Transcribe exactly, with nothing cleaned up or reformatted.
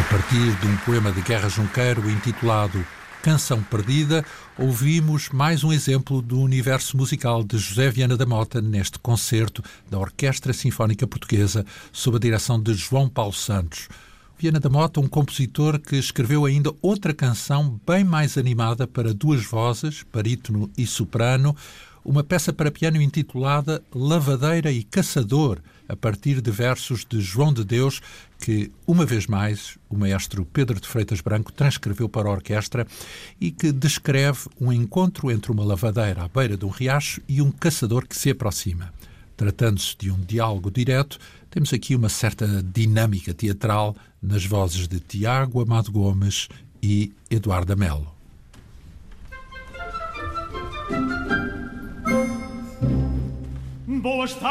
partir de um poema de Guerra Junqueiro intitulado Canção Perdida, ouvimos mais um exemplo do universo musical de José Viana da Mota neste concerto da Orquestra Sinfónica Portuguesa sob a direção de João Paulo Santos. Viana da Mota, um compositor que escreveu ainda outra canção bem mais animada para duas vozes, barítono e soprano, uma peça para piano intitulada Lavadeira e Caçador, a partir de versos de João de Deus, que, uma vez mais, o maestro Pedro de Freitas Branco transcreveu para a orquestra e que descreve um encontro entre uma lavadeira à beira de um riacho e um caçador que se aproxima. Tratando-se de um diálogo direto, temos aqui uma certa dinâmica teatral nas vozes de Tiago Amado Gomes e Eduardo Melo. Boas